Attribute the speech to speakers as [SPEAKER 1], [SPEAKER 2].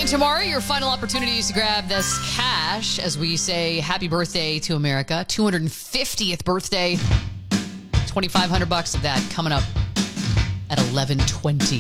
[SPEAKER 1] Starting tomorrow, your final opportunities to grab this cash as we say happy birthday to America. 250th birthday. $2,500 of that coming up at 11:20.